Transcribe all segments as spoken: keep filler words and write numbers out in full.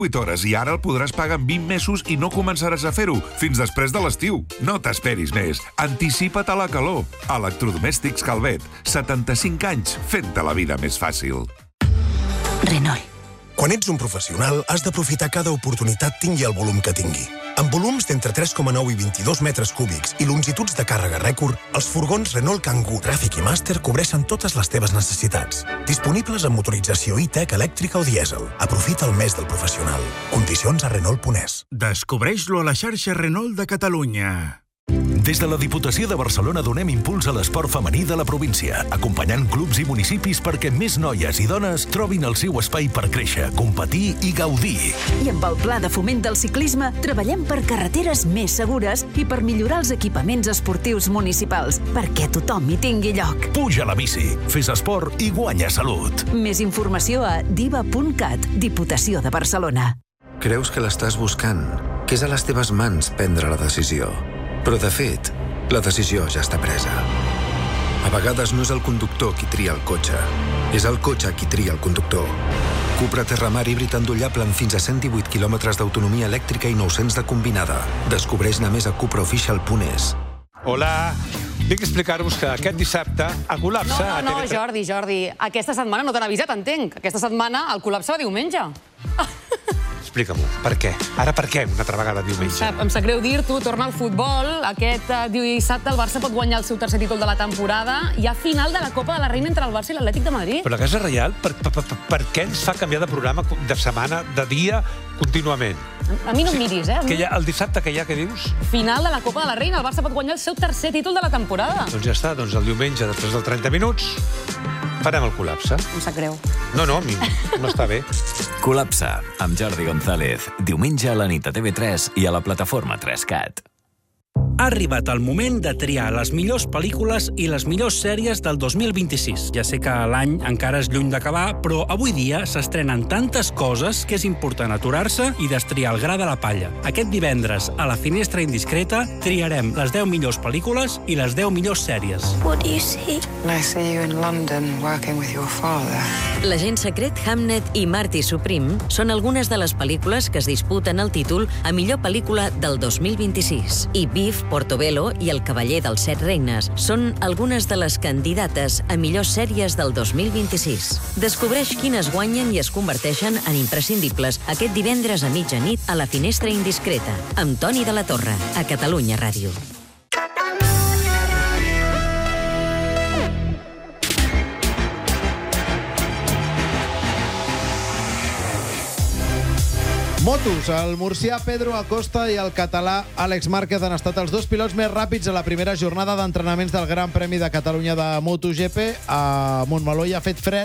vuit hores i ara el podràs pagar en vint mesos i no començaràs a fer-ho fins després de l'estiu. No t'esperis més. Anticipa't a la calor. Electrodomèstics Calvet. setanta-cinc anys fent-te la vida més fàcil. Renault. Quan ets un professional, has d'aprofitar cada oportunitat tingui el volum que tingui. Amb volums d'entre tres coma nou i vint-i-dos metres cúbics i longituds de càrrega rècord, els furgons Renault Kangoo, Traffic i Master cobreixen totes les teves necessitats. Disponibles amb motorització e-tech elèctrica o dièsel. Aprofita el mes del professional. Condicions a Renault punt es. Descobreix-lo a la xarxa Renault de Catalunya. Des de la Diputació de Barcelona donem impuls a l'esport femení de la província, acompanyant clubs i municipis perquè més noies i dones trobin el seu espai per créixer, competir i gaudir. I amb el Pla de Foment del Ciclisme treballem per carreteres més segures i per millorar els equipaments esportius municipals, perquè tothom hi tingui lloc. Puja a la bici, fes esport i guanya salut. Més informació a diva punt cat, Diputació de Barcelona. Creus que l'estàs buscant, que és a les teves mans prendre la decisió. Però, de fet, la decisió ja està presa. A vegades no és el conductor qui tria el cotxe, és el cotxe qui tria el conductor. Cupra Terramar híbrid endollable amb fins a cent divuit quilòmetres d'autonomia elèctrica i nou-cents de combinada. Descobreix-ne més a cupra oficial punt es. Hola, vinc a explicar-vos que aquest dissabte a Col·lapse... No, no, no, Jordi, Jordi, aquesta setmana no t'han avisat, entenc. Aquesta setmana el col·lapse va diumenge. Explica-m'ho, per què? Ara per què una altra vegada diumenge? Em sap greu dir-t'ho, torna al futbol. Aquest dissabte el Barça pot guanyar el seu tercer títol de la temporada. Hi ha final de la Copa de la Reina entre el Barça i l'Atlètic de Madrid. Però la Casa Reial, per, per, per, per què ens fa canviar de programa de setmana, de dia, contínuament? A mi no em miris, eh? Que hi ha, el dissabte que hi ha, què dius? Final de la Copa de la Reina. El Barça pot guanyar el seu tercer títol de la temporada. Doncs ja està, doncs el diumenge, després dels trenta minuts, farem el col·lapse. Em sap greu. No, no, a mi no està bé. Col·lapse, amb Jordi González. Diumenge a la nit a T V tres i a la plataforma tres cat. Ha arribat el moment de triar les millors pel·lícules i les millors sèries del dos mil vint-i-sis. Ja sé que l'any encara és lluny d'acabar, però avui dia s'estrenen tantes coses que és important aturar-se i destriar el gra de la palla. Aquest divendres, a la Finestra Indiscreta, triarem les deu millors pel·lícules i les deu millors sèries. What do you see? I see you in London working with your father. L'agent secret Hamnet i Marty Supreme són algunes de les pel·lícules que es disputen el títol a millor pel·lícula del dos mil vint-i-sis. I Beef, Portobello i El cavaller dels set regnes són algunes de les candidates a millors sèries del dos mil vint-i-sis. Descobreix quines guanyen i es converteixen en imprescindibles aquest divendres a mitjanit a la Finestra Indiscreta, amb Toni de la Torre, a Catalunya Ràdio. Motos, el murcià Pedro Acosta i el català Àlex Márquez han estat els dos pilots més ràpids a la primera jornada d'entrenaments del Gran Premi de Catalunya de MotoGP. A Montmeló hi ha fet fred,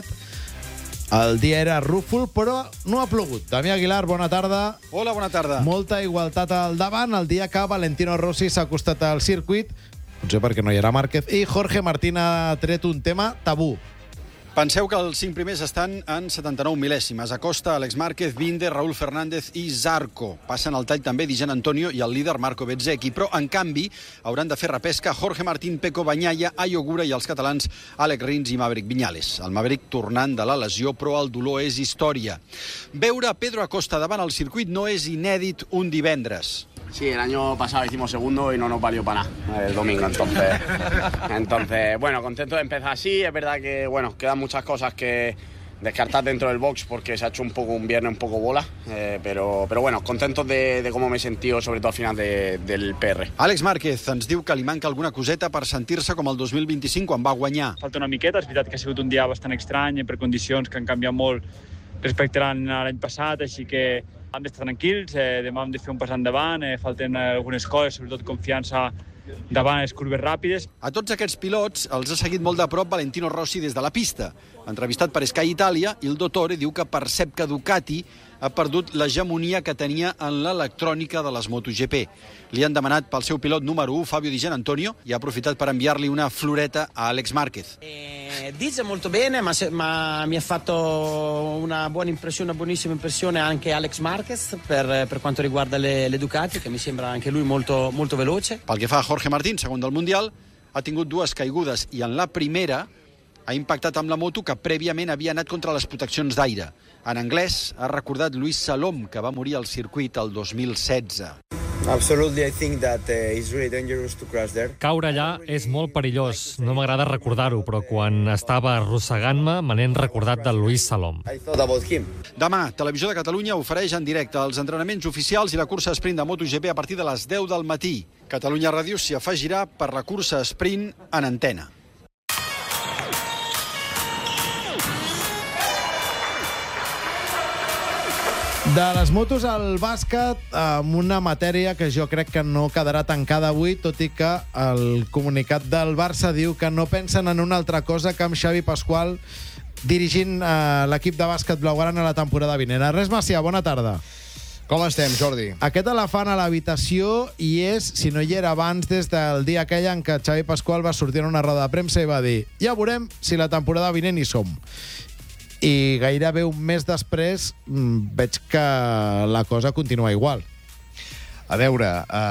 el dia era rúfol, però no ha plogut. Damià Aguilar, bona tarda. Hola, bona tarda. Molta igualtat al davant, el dia que Valentino Rossi s'ha acostat al circuit, potser perquè no hi era Márquez, i Jorge Martín ha tret un tema tabú. Penseu que els cinc primers estan en setanta-nou mil·lèsimes. Acosta, Àlex Márquez, Binder, Raúl Fernández i Zarco. Passen al tall també Di Gianantonio i el líder Marco Bezzecchi, però en canvi hauran de fer repesca Jorge Martín, Pecco Bagnaia, Ayo Gura i els catalans Àlex Rins i Maverick Viñales. El Maverick tornant de la lesió, però el dolor és història. Veure Pedro Acosta davant el circuit no és inèdit un divendres. Sí, el año pasado hicimos segundo y no nos valió para nada el domingo, entonces, entonces, bueno, contento de empezar así. Es verdad que, bueno, quedan muchas cosas que descartar dentro del box porque se ha hecho un poco un viernes un poco bola, eh, pero, pero bueno, contentos de, de cómo me he sentido, sobre todo al final de, del P R. Àlex Márquez ens diu que li manca alguna coseta per sentir-se com el dos mil vint-i-cinc quan va guanyar. Falta una miqueta, és veritat que ha sigut un dia bastant estrany per condicions que han canviat molt respecte a l'any passat, així que hem d'estar tranquils, eh, demà hem de fer un pas endavant, eh, falten algunes coses, sobretot confiança davant les curves ràpides. A tots aquests pilots els ha seguit molt de prop Valentino Rossi des de la pista. Entrevistat per Sky Italia, Il Dottore diu que percep que Ducati ha perdut l'hegemonia que tenia en l'electrònica de les MotoGP. Li han demanat pel seu pilot número u, Fabio Di Gianantonio, i ha aprofitat per enviar-li una floreta a Àlex Márquez. Eh, dice molto bene, ma, se, ma mi ha fatto una buona impressione, una buonissima impressione anche Àlex Márquez per, per quanto riguarda le, le Ducati, che mi sembra anche lui molto, molto veloce. Pel que fa a Jorge Martín, segon del Mundial, ha tingut dues caigudes i en la primera ha impactat amb la moto que prèviament havia anat contra les proteccions d'aire. En anglès ha recordat Luis Salom, que va morir al circuit el dos mil setze. Absolutely, I think that uh, it's really dangerous to crash there. Caure allà és molt perillós. No m'agrada recordar-ho, però quan estava arrossegant-me me n'he recordat del Luis Salom. I thought about him. Demà, Televisió de Catalunya ofereix en directe els entrenaments oficials i la cursa sprint de MotoGP a partir de les deu del matí. Catalunya Ràdio s'hi afegirà per la cursa sprint en antena. De les motos al bàsquet, amb una matèria que jo crec que no quedarà tancada avui, tot i que el comunicat del Barça diu que no pensen en una altra cosa que amb Xavi Pasqual dirigint eh, l'equip de bàsquet blaugrana a la temporada vinent. Ernest Macià, bona tarda. Com estem, Jordi? Aquest elefant a l'habitació hi és, si no hi era abans, des del dia aquell en què Xavi Pasqual va sortir en una roda de premsa i va dir ja veurem si la temporada vinent hi som. I gairebé un mes després veig que la cosa continua igual. A veure,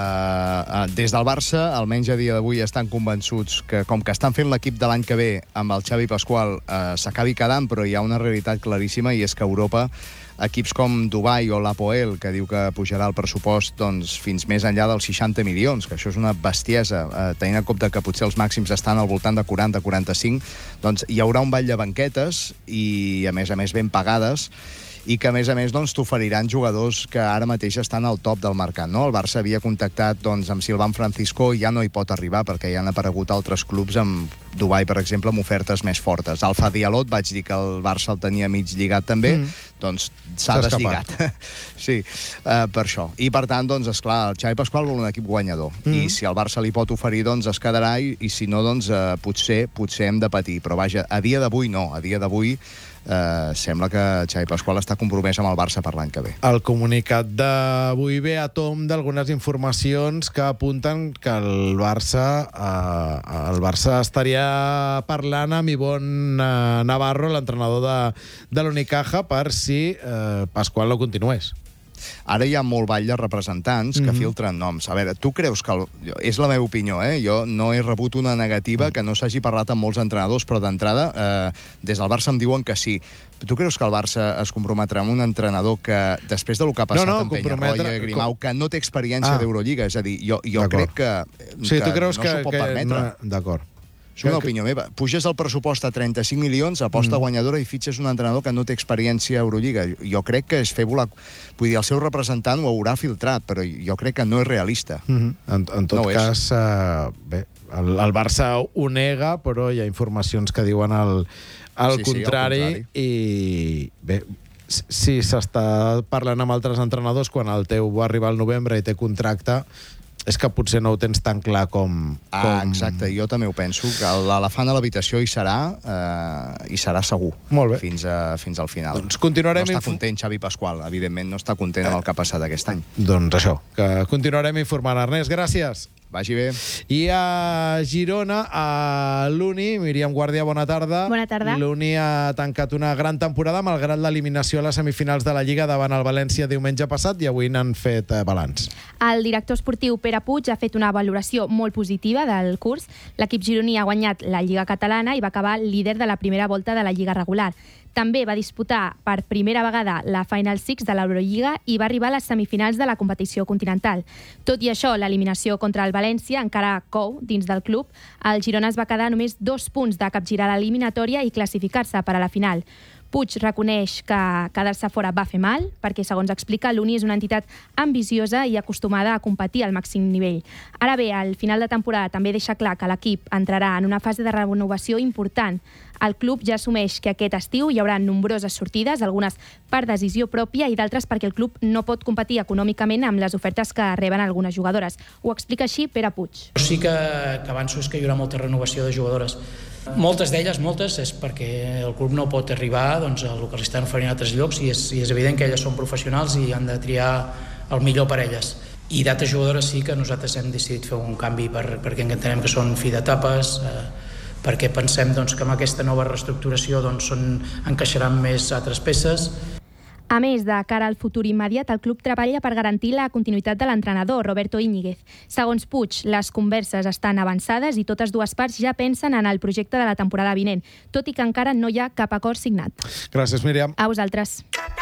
eh, des del Barça, almenys a dia d'avui, estan convençuts que, com que estan fent l'equip de l'any que ve amb el Xavi Pasqual, eh, s'acabi quedant, però hi ha una realitat claríssima, i és que Europa, equips com Dubai o l'Apoel, que diu que pujarà el pressupost doncs, fins més enllà dels seixanta milions, que això és una bestiesa, eh, tenint en compte que potser els màxims estan al voltant de quaranta a quaranta-cinc, doncs hi haurà un ball de banquetes i, a més a més, ben pagades, i que, a més a més, doncs, t'oferiran jugadors que ara mateix estan al top del mercat, no? El Barça havia contactat doncs, amb Silvan Francisco, i ja no hi pot arribar, perquè ja han aparegut altres clubs, amb Dubai, per exemple, amb ofertes més fortes. Alfa Dialot, vaig dir que el Barça el tenia mig lligat també, mm. doncs s'ha deslligat. Sí, uh, per això. I, per tant, doncs, esclar, el Xavi Pasqual vol un equip guanyador, mm. i si el Barça li pot oferir, doncs es quedarà, i, i si no, doncs, uh, potser, potser hem de patir. Però, vaja, a dia d'avui no, a dia d'avui Uh, sembla que Xavi Pasqual està compromès amb el Barça per l'any que ve. El comunicat d'avui ve a tom d'algunes informacions que apunten que el Barça uh, el Barça estaria parlant amb Ivonne uh, Navarro, l'entrenador de, de l'Unicaja, per si uh, Pasqual no continués. Ara hi ha molt ball de representants que mm-hmm. filtren noms. A veure, tu creus que... El... És la meva opinió, eh? Jo no he rebut una negativa que no s'hagi parlat amb molts entrenadors, però d'entrada, eh, des del Barça em diuen que sí. Tu creus que el Barça es comprometrà amb un entrenador que, després del que ha passat no, no, amb Peñarroya i Grimau, que no té experiència ah. d'Eurolliga? És a dir, jo, jo crec que, sí, que tu creus no que, s'ho pot que permetre. No... D'acord. És una opinió meva. Puges el pressupost a trenta-cinc milions, aposta mm. guanyadora, i fitxes un entrenador que no té experiència a Eurolliga. Jo crec que és fer volar... Vull dir, el seu representant ho haurà filtrat, però jo crec que no és realista. Mm-hmm. En, en tot no cas, uh, bé, el, el Barça ho nega, però hi ha informacions que diuen el, el, sí, contrari, sí, el contrari, i bé, si s'està parlant amb altres entrenadors quan el teu va arribar al novembre i té contracte, és que potser no ho tens tan clar com... com... Ah, exacte, jo també ho penso, que l'elefant a l'habitació hi serà, eh, i serà segur. Molt bé. Fins, a, fins al final. Doncs continuarem... No està content Xavi Pasqual, evidentment, no està content amb el que ha passat aquest any. Doncs això, que continuarem informant. Ernest, gràcies. Vagi bé. I a Girona, a l'Uni, Míriam Guàrdia, bona tarda. Bona tarda. L'Uni ha tancat una gran temporada, malgrat l'eliminació a les semifinals de la Lliga davant el València diumenge passat, i avui n'han fet eh, balanç. El director esportiu Pere Puig ha fet una valoració molt positiva del curs. L'equip gironí ha guanyat la Lliga catalana i va acabar líder de la primera volta de la Lliga regular. També va disputar per primera vegada la Final Six de l'Eurolliga i va arribar a les semifinals de la competició continental. Tot i això, l'eliminació contra el València encara cou dins del club. El Girona es va quedar només dos punts de capgirar l'eliminatòria i classificar-se per a la final. Puig reconeix que quedar-se fora va fer mal, perquè, segons explica, l'Uni és una entitat ambiciosa i acostumada a competir al màxim nivell. Ara bé, al final de temporada també deixa clar que l'equip entrarà en una fase de renovació important. El club ja assumeix que aquest estiu hi haurà nombroses sortides, algunes per decisió pròpia i d'altres perquè el club no pot competir econòmicament amb les ofertes que reben algunes jugadores. Ho explica així Pere Puig. Sí que, que avanço és que hi haurà molta renovació de jugadores. Moltes d'elles, moltes, és perquè el club no pot arribar doncs, a el que li estan oferint a altres llocs i és, i és evident que elles són professionals i han de triar el millor per elles. I d'altres jugadores sí que nosaltres hem decidit fer un canvi per, perquè entenem que són fi d'etapes, eh, perquè pensem doncs, que amb aquesta nova reestructuració doncs, són, encaixaran més altres peces. A més, de cara al futur immediat, el club treballa per garantir la continuïtat de l'entrenador, Roberto Íñiguez. Segons Puig, les converses estan avançades i totes dues parts ja pensen en el projecte de la temporada vinent, tot i que encara no hi ha cap acord signat. Gràcies, Míriam. A vosaltres.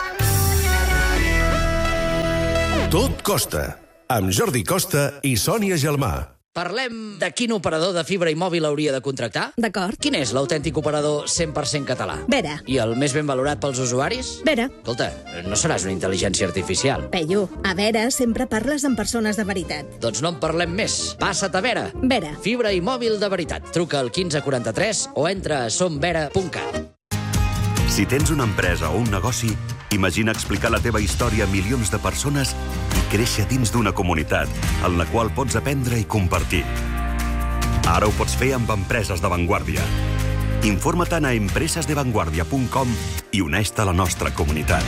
Tot costa, amb Jordi Costa i Sònia Gelmà. Parlem de quin operador de fibra i mòbil hauria de contractar? D'acord. Quin és l'autèntic operador cent per cent català? Vera. I el més ben valorat pels usuaris? Vera. Escolta, no seràs una intel·ligència artificial. Peyu, a Vera sempre parles amb persones de veritat. Doncs no en parlem més. Passa't a Vera. Vera. Fibra i mòbil de veritat. Truca al quinze quaranta-tres o entra a somvera punt cat. Si tens una empresa o un negoci, imagina explicar la teva història a milions de persones i créixer dins d'una comunitat en la qual pots aprendre i compartir. Ara ho pots fer amb empreses d'avantguàrdia. Informa-te'n a empresas de vanguardia punt com i uneix-te a la nostra comunitat.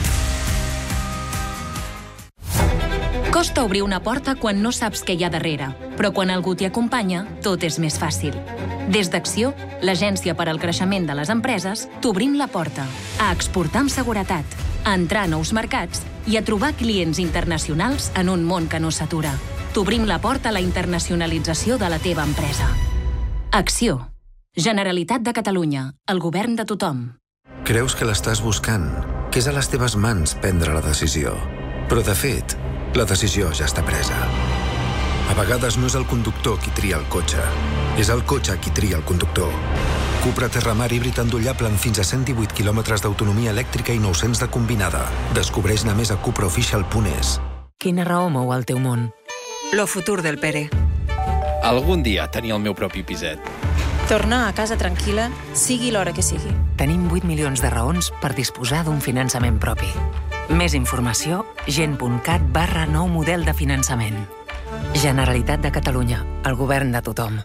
Costa obrir una porta quan no saps què hi ha darrere, però quan algú t'hi acompanya, tot és més fàcil. Des d'Acció, l'agència per al creixement de les empreses, t'obrim la porta a exportar amb seguretat, a entrar a nous mercats i a trobar clients internacionals en un món que no s'atura. T'obrim la porta a la internacionalització de la teva empresa. Acció. Generalitat de Catalunya. El govern de tothom. Creus que l'estàs buscant, que és a les teves mans prendre la decisió. Però, de fet, la decisió ja està presa. A vegades no és el conductor qui tria el cotxe, és el cotxe qui tria el conductor. Cupra Terramar híbrid endollable amb fins a cent divuit quilòmetres d'autonomia elèctrica i nou-cents de combinada. Descobreix-ne més a cupraofficial punt es. Quina raó mou el teu món? Lo futur del Pere. Algun dia tenir el meu propi piset. Tornar a casa tranquil·la, sigui l'hora que sigui. Tenim vuit milions de raons per disposar d'un finançament propi. Més informació, gent.cat barra nou model de finançament. Generalitat de Catalunya, el govern de tothom.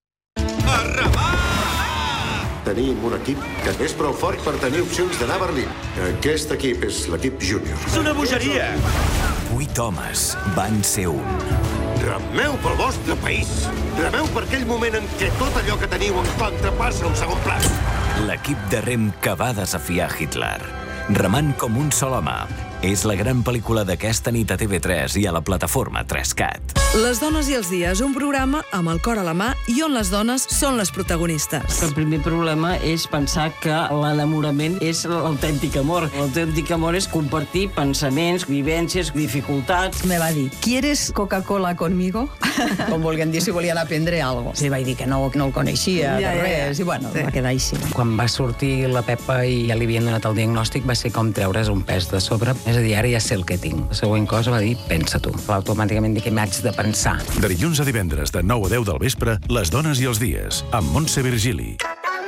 Tenim un equip que és prou fort per tenir opcions d'anar a Berlín. Aquest equip és l'equip júnior. És una bogeria! Vuit homes van ser un. Remeu pel vostre país. Remeu per aquell moment en què tot allò que teniu en contra passa a un segon pla. L'equip de rem que va desafiar Hitler. Remant com un sol home. És la gran pel·lícula d'aquesta nit a T V tres i a la plataforma tres cat. Les dones i els dies, un programa amb el cor a la mà i on les dones són les protagonistes. El primer problema és pensar que l'enamorament és l'autèntic amor. L'autèntic amor és compartir pensaments, vivències, dificultats. Me va dir, ¿quieres Coca-Cola conmigo? Com volguem dir, si volien aprendre alguna cosa. Sí, vaig dir que no, no el coneixia, ja, de res, ja, ja. I bueno, sí. Va quedar així. Quan va sortir la Pepa i ja li havien donat el diagnòstic, va ser com treure's un pes de sobre. És a dir, ara ja sé el que tinc. La següent cosa va dir, pensa tu. Automàticament dic que m'haig de pensar. De dilluns a divendres, de nou a deu del vespre, Les dones i els dies, amb Montse Virgili.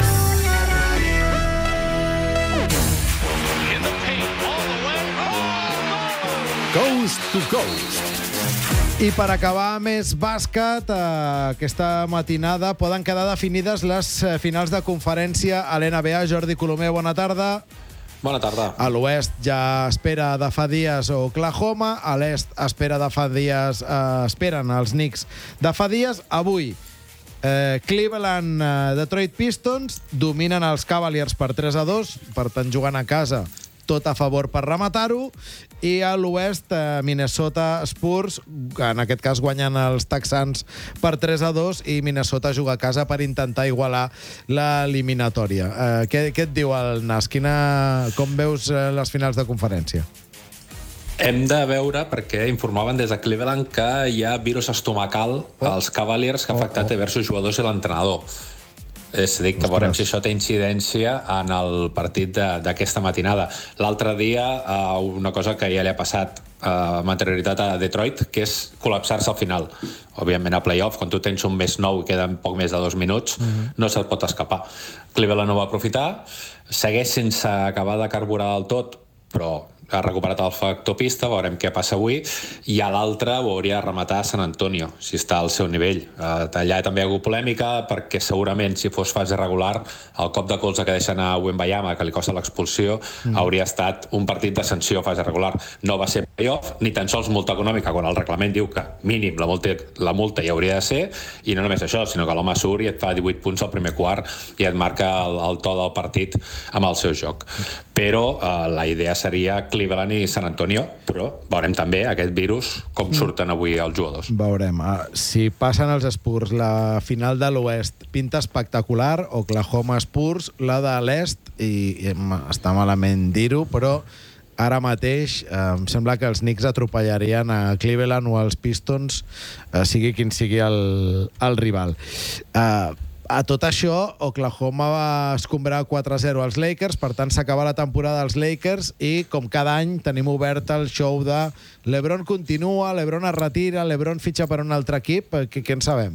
Coast to Coast. I per acabar més bàsquet, eh, aquesta matinada poden quedar definides les finals de conferència a l'N B A. Jordi Colomer, bona tarda. Bona tarda. A l'oest ja espera de fa dies Oklahoma, a l'est espera de fa dies, eh, esperen els Knicks de fa dies. Avui, eh, Cleveland, eh, Detroit Pistons dominen els Cavaliers per tres a dos, per tant jugant a casa, tot a favor per rematar-ho, i a l'oest, eh, Minnesota Spurs, en aquest cas guanyen els Texans per tres a dos, i Minnesota juga a casa per intentar igualar l'eliminatòria. Eh, què, què et diu el Nas? Quina, com veus eh, les finals de conferència? Hem de veure, perquè informaven des de Cleveland que hi ha virus estomacal als Cavaliers que ha afectat diversos jugadors i l'entrenador. És a dir, que veurem si això té incidència en el partit d'aquesta matinada. L'altre dia, una cosa que ja li ha passat amb anterioritat a Detroit, que és col·lapsar-se al final. Òbviament, a playoff, quan tu tens un més nou i queden poc més de dos minuts, uh-huh. no se't pot escapar. Cleveland no va aprofitar, segueix sense acabar de carburar del tot, però ha recuperat el factor pista, veurem què passa avui, i a l'altre ho hauria de rematar a San Antonio, si està al seu nivell. Allà també hi ha hagut polèmica, perquè segurament, si fos fase regular, el cop de colze que deixen a Wembanyama, que li costa l'expulsió, mm. hauria estat un partit de sanció a fase regular. No va ser playoff, ni tan sols multa econòmica, quan el reglament diu que mínim la multa, la multa hi hauria de ser, i no només això, sinó que l'home surt i et fa divuit punts al primer quart i et marca el, el to del partit amb el seu joc. Però eh, la idea seria Cleveland i San Antonio, però veurem també aquest virus com surten avui els jugadors. Veurem. Uh, si passen els Spurs la final de l'Oest, pinta espectacular. Oklahoma Spurs, la de l'Est, i, i està malament dir-ho, però ara mateix eh, em sembla que els Knicks atropellarien a Cleveland o als Pistons, eh, sigui quin sigui el, el rival. Eh, A tot això, Oklahoma va escombrar quatre a zero als Lakers, per tant s'acaba la temporada dels Lakers i, com cada any, tenim obert el show de LeBron continua, LeBron es retira, LeBron fitxa per un altre equip. Què, què en sabem?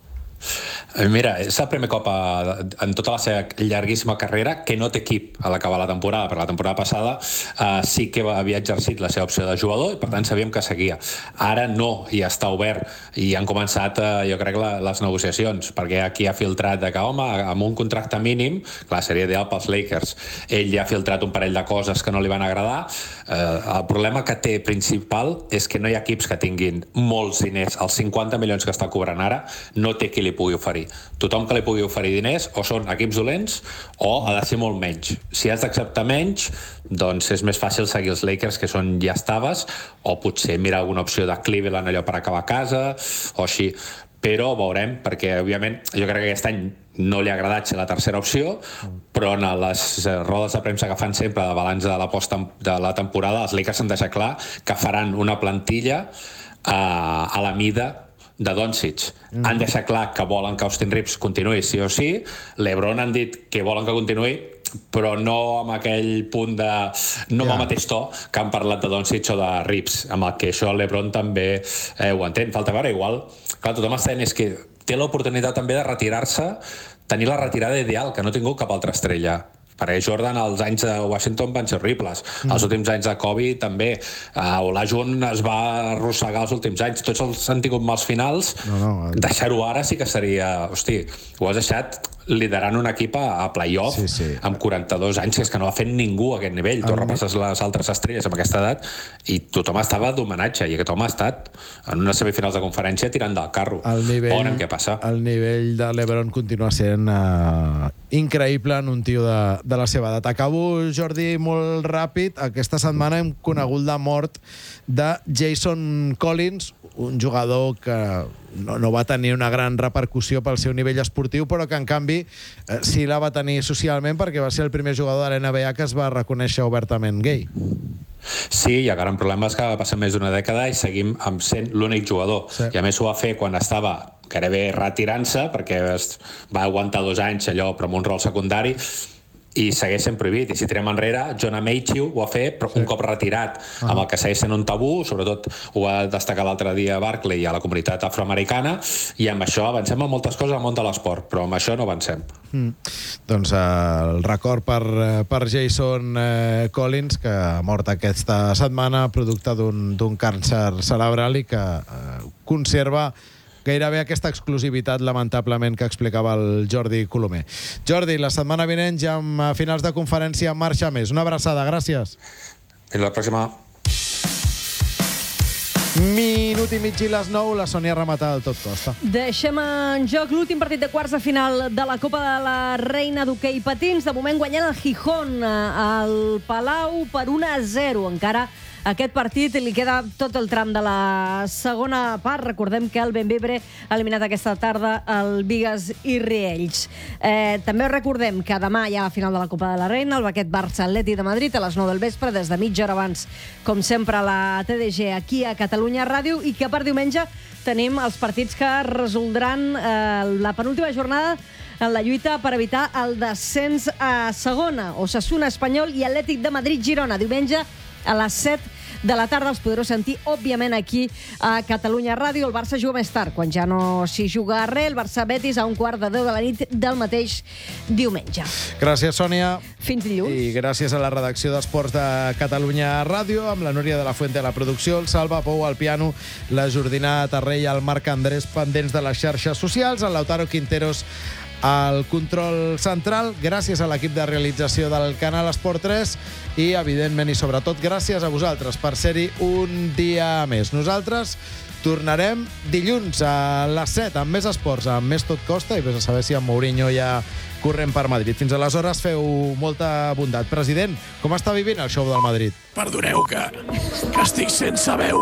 Mira, és el primer cop a, en tota la seva llarguíssima carrera que no té equip a l'acabar la temporada, perquè la temporada passada uh, sí que havia exercit la seva opció de jugador i per tant sabíem que seguia. Ara no, i està obert, i han començat uh, jo crec la, les negociacions, perquè aquí ha filtrat de que, home, amb un contracte mínim, clar, seria ideal pels Lakers, ell ja ha filtrat un parell de coses que no li van agradar. Uh, el problema que té principal és que no hi ha equips que tinguin molts diners, els cinquanta milions que està cobrant ara, no té qui li pugui oferir. Tothom que li pugui oferir diners o són equips dolents o ha de ser molt menys. Si has d'acceptar menys, doncs és més fàcil seguir els Lakers, que són ja estaves, o potser mirar alguna opció de Cleveland allò per acabar a casa o així. Però veurem, perquè òbviament jo crec que aquest any no li ha agradat ser la tercera opció, però en les rodes de premsa que fan sempre de balanç de la post de la temporada, els Lakers han deixat clar que faran una plantilla a, a la mida de Doncic. Mm. Han deixat clar que volen que Austin Reeves continuï sí o sí. LeBron han dit que volen que continuï, però no amb aquell punt de... no amb yeah. el mateix to que han parlat de Doncic o de Reeves, amb el que això LeBron també eh, ho entén. Falta veure, igual, clar, tothom està dient és que té l'oportunitat també de retirar-se, tenir la retirada ideal, que no ha tingut cap altra estrella. Perquè Jordan, els anys de Washington van ser horribles. Mm. Els últims anys de Kobe també. Uh, Olajuwon es va arrossegar els últims anys. Tots els han tingut mals finals. No, no, el... Deixar-ho ara sí que seria... Hosti, ho has deixat liderant un equip a, a playoff sí, sí. amb quaranta-dos anys, que és que no ha fet ningú a aquest nivell. Tu repasses les altres estrelles amb aquesta edat i tothom estava d'homenatge, i aquest home ha estat en unes semifinals de conferència tirant del carro. El nivell, veurem què passa. El nivell de LeBron continua sent uh, increïble en un tio de, de la seva edat. Acabo, Jordi, molt ràpid. Aquesta setmana hem conegut la mort de Jason Collins, un jugador que no, no va tenir una gran repercussió pel seu nivell esportiu, però que, en canvi, eh, sí la va tenir socialment, perquè va ser el primer jugador de l'N B A que es va reconèixer obertament gay. Sí, hi ha gran problema, és que va passar més d'una dècada i seguim amb sent l'únic jugador. Sí. I a més ho va fer quan estava gairebé retirant-se, perquè es va aguantar dos anys allò, però amb un rol secundari, i segueix sent prohibit. I si tirem enrere, John Amaechi ho ha fet, però un cop retirat, ah. amb el que segueix sent un tabú, sobretot ho va destacar l'altre dia a Barclay i a la comunitat afroamericana, i amb això avancem en moltes coses al món de l'esport, però amb això no avancem. Mm. Doncs eh, el record per, per Jason eh, Collins, que ha mort aquesta setmana producte d'un càncer cerebral i que eh, conserva gairebé aquesta exclusivitat, lamentablement, que explicava el Jordi Colomer. Jordi, la setmana vinent ja amb finals de conferència en marxa més. Una abraçada, gràcies. Fins la pròxima. Minut i mig i les nou, la Sònia remata del tot costa. Deixem en joc l'últim partit de quarts de final de la Copa de la Reina d'hoquei patins. De moment guanyant el Gijón al Palau per un a zero. Encara aquest partit li queda tot el tram de la segona part. Recordem que el Bembebre ha eliminat aquesta tarda el Bigues i Riells. Eh, també recordem que demà hi ha la final de la Copa de la Reina, el Baquet Barça-Atleti de Madrid a les nou del vespre, des de mitja hora abans, com sempre, a la T D G aquí a Catalunya Ràdio, i que per diumenge tenim els partits que resoldran eh, la penúltima jornada en la lluita per evitar el descens a segona. Osasuna, Espanyol i Atlètic de Madrid-Girona. Diumenge a les set de la tarda els podreu sentir, òbviament, aquí a Catalunya Ràdio. El Barça juga més tard, quan ja no s'hi juga res. El Barça-Betis a un quart de deu de la nit del mateix diumenge. Gràcies, Sònia. Fins dilluns. I gràcies a la redacció d'Esports de Catalunya Ràdio, amb la Núria de la Fuente a la producció, el Salva Pou al piano, la Jordina Tarrell, el Marc Andrés pendents de les xarxes socials, el Lautaro Quinteros al control central, gràcies a l'equip de realització del canal Esport tres i, evidentment, i sobretot, gràcies a vosaltres per ser-hi un dia més. Nosaltres tornarem dilluns a les set amb més esports, amb més Tot Costa, i vés a saber si en Mourinho ja corrent per Madrid. Fins aleshores, feu molta bondat. President, com està vivint el show del Madrid? Perdoneu que, que estic sense veu.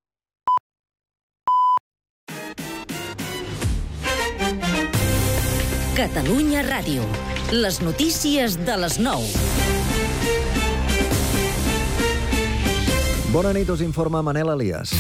Catalunya Ràdio. Les notícies de les nou. Bona nit, us informa Manel Elias.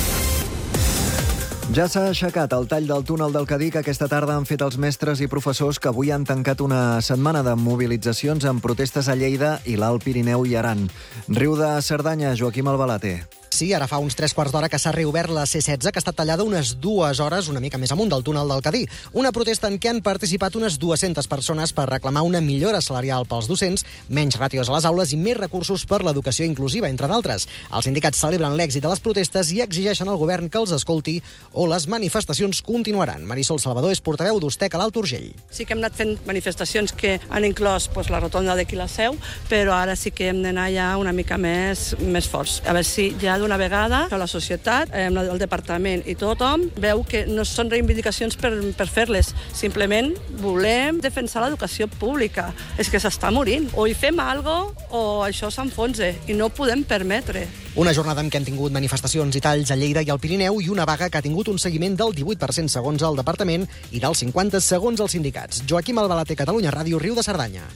Ja s'ha aixecat el tall del túnel del Cadí que aquesta tarda han fet els mestres i professors que avui han tancat una setmana de mobilitzacions amb protestes a Lleida i l'Alt Pirineu i Aran. Riu de Cerdanya, Joaquim Albalate. Sí, ara fa uns tres quarts d'hora que s'ha reobert la C setze, que ha estat tallada unes dues hores, una mica més amunt del túnel del Cadí. Una protesta en què han participat unes dues-centes persones per reclamar una millora salarial pels docents, menys ràtios a les aules i més recursos per l'educació inclusiva, entre d'altres. Els sindicats celebren l'èxit de les protestes i exigeixen al govern que els escolti o les manifestacions continuaran. Marisol Salvador és portaveu d'Ustec a l'Alt Urgell. Sí que hem anat fent manifestacions que han inclòs pues, la rotonda d'aquí la Seu, però ara sí que hem d'anar ja una mica més, més forts. A veure si ja d'una vegada la societat, el departament i tothom veu que no són reivindicacions per, per fer-les. Simplement volem defensar l'educació pública. És que s'està morint. O hi fem alguna cosa o això s'enfonsa i no ho podem permetre. Una jornada en què han tingut manifestacions i talls a Lleida i al Pirineu i una vaga que ha tingut un seguiment del divuit per cent segons el departament i del cinquanta segons els sindicats. Joaquim Albalate, Catalunya Ràdio, Riu de Cerdanya.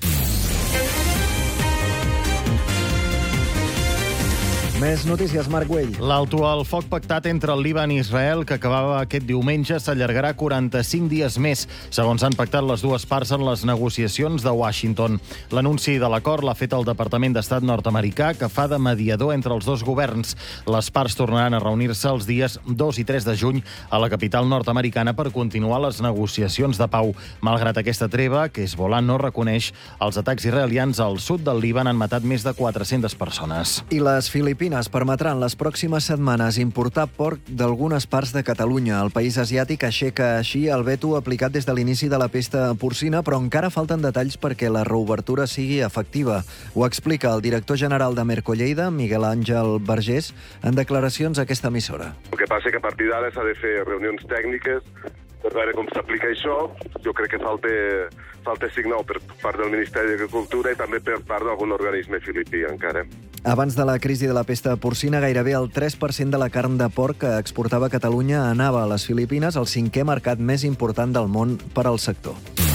Més notícies, Marc Güell. L'alto al foc pactat entre el Líban i Israel, que acabava aquest diumenge, s'allargarà quaranta-cinc dies més, segons han pactat les dues parts en les negociacions de Washington. L'anunci de l'acord l'ha fet el Departament d'Estat nord-americà, que fa de mediador entre els dos governs. Les parts tornaran a reunir-se els dies dos i tres de juny a la capital nord-americana per continuar les negociacions de pau. Malgrat aquesta treva, que Hezbollah no reconeix, els atacs israelians al sud del Líban han matat més de quatre-centes persones. I les Filipines permetran les pròximes setmanes importar porc d'algunes parts de Catalunya. El país asiàtic aixeca així el veto aplicat des de l'inici de la pesta porcina, però encara falten detalls perquè la reobertura sigui efectiva. Ho explica el director general de Mercolleida, Miguel Àngel Vergés, en declaracions a aquesta emissora. El que passa que a partir d'ara s'ha de fer reunions tècniques per veure com s'aplica això. Jo crec que falta, falta signal per part del Ministeri d'Agricultura i també per part d'algun organisme filipí encara. Abans de la crisi de la pesta porcina, gairebé el tres per cent de la carn de porc que exportava Catalunya anava a les Filipines, el cinquè mercat més important del món per al sector.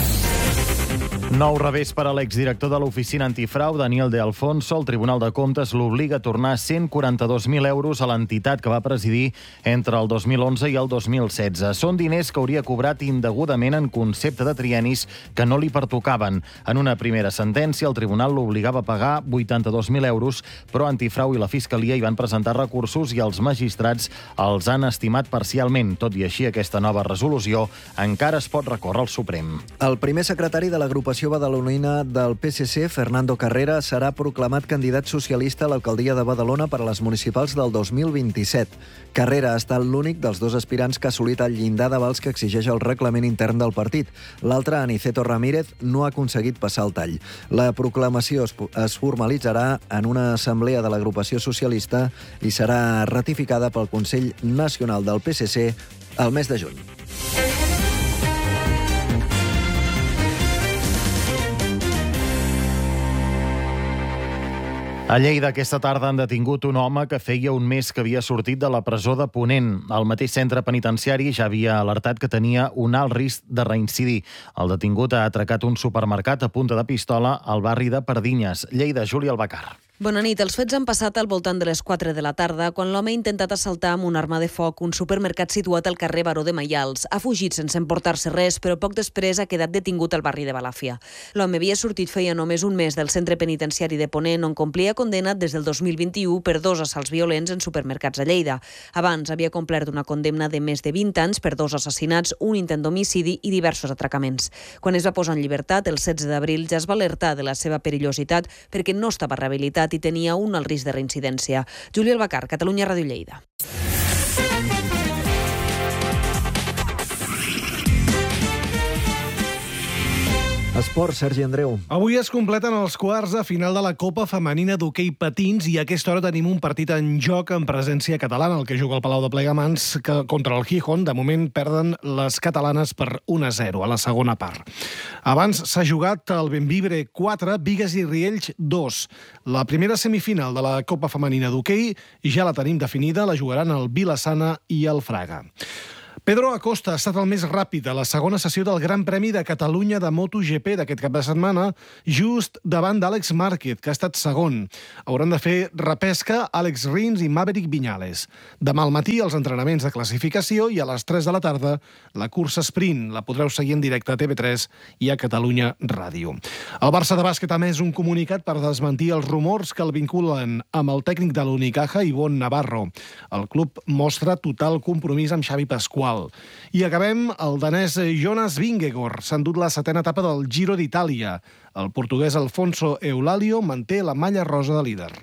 Nou revés per a l'exdirector de l'Oficina Antifrau, Daniel de Alfonso. El Tribunal de Comptes l'obliga a tornar cent quaranta-dos mil euros a l'entitat que va presidir entre el dos mil onze i el dos mil setze. Són diners que hauria cobrat indegudament en concepte de triennis que no li pertocaven. En una primera sentència, el tribunal l'obligava a pagar vuitanta-dos mil euros, però Antifrau i la Fiscalia hi van presentar recursos i els magistrats els han estimat parcialment. Tot i així, aquesta nova resolució encara es pot recórrer al Suprem. El primer secretari de l'agrupació badalonina del P S C, Fernando Carrera, serà proclamat candidat socialista a l'alcaldia de Badalona per a les municipals del dos mil vint-i-set. Carrera ha estat l'únic dels dos aspirants que ha assolit el llindar d'avals que exigeix el reglament intern del partit. L'altre, Aniceto Ramírez, no ha aconseguit passar el tall. La proclamació es formalitzarà en una assemblea de l'agrupació socialista i serà ratificada pel Consell Nacional del P S C el mes de juny. A Lleida aquesta tarda han detingut un home que feia un mes que havia sortit de la presó de Ponent. El mateix centre penitenciari ja havia alertat que tenia un alt risc de reincidir. El detingut ha atracat un supermercat a punta de pistola al barri de Pardinyes. Lleida, Júlia Albacar. Bona nit. Els fets han passat al voltant de les quatre de la tarda, quan l'home ha intentat assaltar amb una arma de foc un supermercat situat al carrer Baró de Maials. Ha fugit sense emportar-se res, però poc després ha quedat detingut al barri de Balàfia. L'home havia sortit feia només un mes del centre penitenciari de Ponent, on complia condemna des del dos mil vint-i-u per dos assalts violents en supermercats a Lleida. Abans havia complert una condemna de més de vint anys per dos assassinats, un intent d'homicidi i diversos atracaments. Quan es va posar en llibertat, el setze d'abril, ja es va alertar de la seva perillositat perquè no estava rehabilitat i tenia un alt risc de reincidència. Júlia Albacar, Catalunya Ràdio Lleida. Esport, Sergi Andreu. Avui es completen els quarts de final de la Copa Femenina d'Hoquei Patins i a aquesta hora tenim un partit en joc en presència catalana, el que juga al Palau de Plegamans, que contra el Gijón. De moment perden les catalanes per un a zero a la segona part. Abans s'ha jugat el Benvibre quatre, Bigues i Riells dos. La primera semifinal de la Copa Femenina d'Hoquei ja la tenim definida, la jugaran el Vila-sana i el Fraga. Pedro Acosta ha estat el més ràpid a la segona sessió del Gran Premi de Catalunya de MotoGP d'aquest cap de setmana, just davant d'Àlex Márquez, que ha estat segon. Hauran de fer repesca Àlex Rins i Maverick Viñales. Demà al matí els entrenaments de classificació i a les tres de la tarda la cursa sprint. La podreu seguir en directe a T V tres i a Catalunya Ràdio. El Barça de bàsquet ha emès un comunicat per desmentir els rumors que el vinculen amb el tècnic de l'Unicaja, Ivonne Navarro. El club mostra total compromís amb Xavi Pasqual. I acabem, el danès Jonas Vingegaard s'ha endut la setena etapa del Giro d'Itàlia. El portuguès Alfonso Eulalio manté la malla rosa de líder.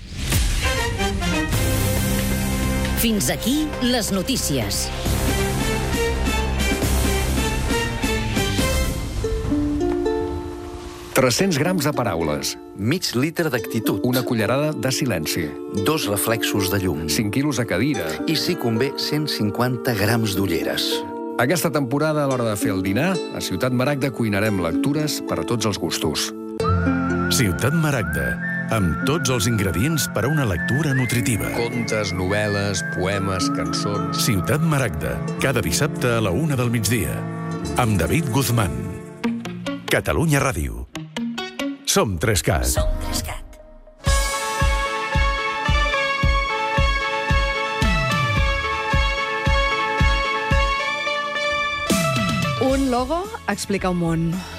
Fins aquí les notícies. tres-cents grams de paraules. Mig litre d'actitud. Una cullerada de silenci. Dos reflexos de llum. cinc quilos a cadira. I, si convé, cent cinquanta grams d'ulleres. Aquesta temporada, a l'hora de fer el dinar, a Ciutat Maragda cuinarem lectures per a tots els gustos. Ciutat Maragda, amb tots els ingredients per a una lectura nutritiva. Contes, novel·les, poemes, cançons... Ciutat Maragda, cada dissabte a la una del migdia. Amb David Guzmán. Catalunya Ràdio. Som tres-cat. Som tres-cat. Un logo explica un món.